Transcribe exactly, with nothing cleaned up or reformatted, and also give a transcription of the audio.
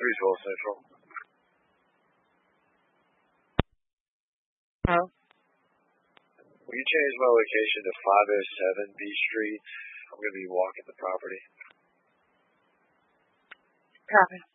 three twelve Central. Hello? Will you change my location to five oh seven B Street? I'm going to be walking the property. Copy.